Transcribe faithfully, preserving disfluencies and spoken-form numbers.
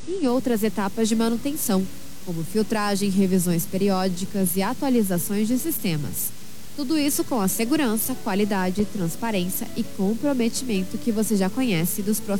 e em outras etapas de manutenção, como filtragem, revisões periódicas e atualizações de sistemas. Tudo isso com a segurança, qualidade, transparência e comprometimento que você já conhece dos profissionais.